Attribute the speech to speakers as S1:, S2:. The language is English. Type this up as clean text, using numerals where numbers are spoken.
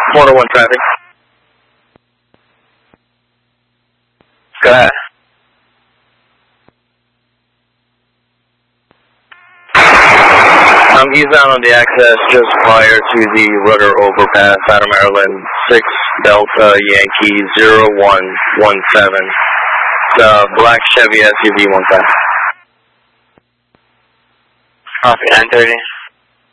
S1: 401 traffic. Go ahead. Eastbound on the access just prior to the Rudder overpass out of Maryland, 6 Delta Yankee 0117. The black Chevy SUV 15.
S2: Copy, 930.